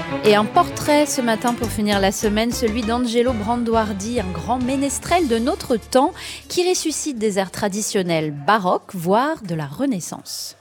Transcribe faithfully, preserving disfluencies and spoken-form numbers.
Et un portrait ce matin pour finir la semaine, celui d'Angelo Branduardi, un grand ménestrel de notre temps qui ressuscite des airs traditionnels baroques, voire de la Renaissance.